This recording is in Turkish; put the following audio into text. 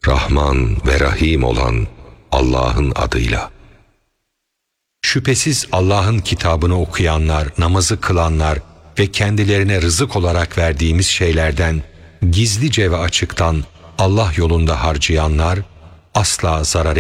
Rahman ve Rahim olan Allah'ın adıyla. Şüphesiz Allah'ın kitabını okuyanlar, namazı kılanlar ve kendilerine rızık olarak verdiğimiz şeylerden gizlice ve açıktan Allah yolunda harcayanlar asla zarar